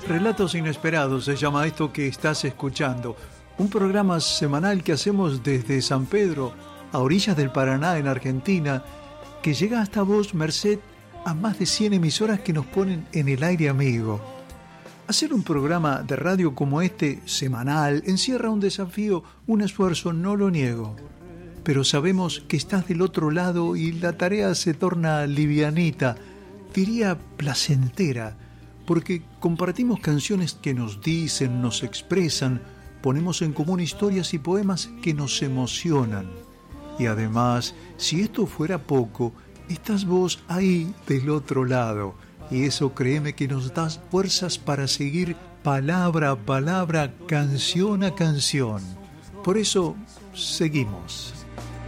Relatos Inesperados se llama esto que estás escuchando. Un programa semanal que hacemos desde San Pedro, a orillas del Paraná, en Argentina, que llega hasta vos merced a más de 100 emisoras que nos ponen en el aire amigo. Hacer un programa de radio como este, semanal, encierra un desafío, un esfuerzo, no lo niego. Pero sabemos que estás del otro lado y la tarea se torna livianita, diría placentera, porque compartimos canciones que nos dicen, nos expresan, ponemos en común historias y poemas que nos emocionan. Y además, si esto fuera poco, estás vos ahí del otro lado, y eso créeme que nos das fuerzas para seguir palabra a palabra, canción a canción. Por eso, seguimos.